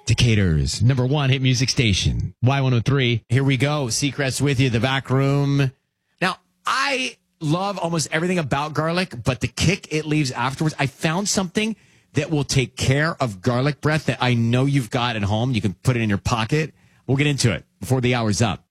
Decatur's number one hit music station, Y103. Here we go. Seacrest with you, the back room. Now, I love almost everything about garlic, but the kick it leaves afterwards, I found something that will take care of garlic breath that I know you've got at home. You can put it in your pocket. We'll get into it before the hour's up.